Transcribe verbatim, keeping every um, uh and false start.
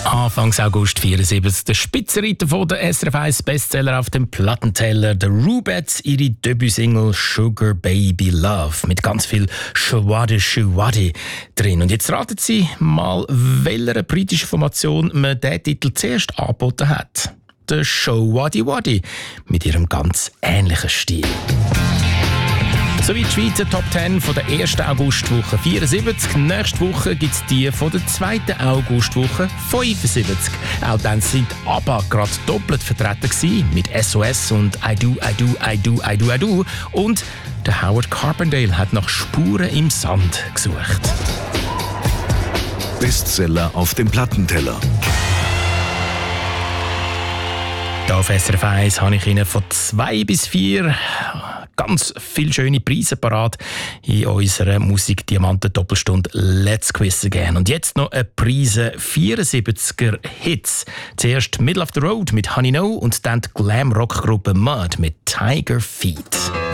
Anfangs August vierundsiebzig, der Spitzenreiter von der S R F eins Bestseller auf dem Plattenteller, der Rubettes, ihre Debütsingle «Sugar Baby Love» mit ganz viel «Schwade Schwade» drin. Und jetzt raten Sie mal, welcher britischen Formation man diesen Titel zuerst angeboten hat. Der «Show Waddy Waddy» mit ihrem ganz ähnlichen Stil. Sowie die Schweizer Top zehn von der ersten Augustwoche vierundsiebzig. Nächste Woche gibt es die von der zweiten Augustwoche fünfundsiebzig. Auch dann sind ABBA gerade doppelt vertreten gewesen, mit S O S und I Do, I Do, I Do, I Do, I Do. Und der Howard Carpendale hat nach Spuren im Sand gesucht. Bestseller auf dem Plattenteller. Hier auf S R F eins habe ich Ihnen von zwei bis vier ganz viele schöne Preise parat in unserer Musik-Diamanten-Doppelstunde Let's Quiz Again. Und jetzt noch ein Preise vierundsiebziger Hits. Zuerst Middle of the Road mit Honey No und dann die Glam-Rock-Gruppe Mud mit Tiger Feet.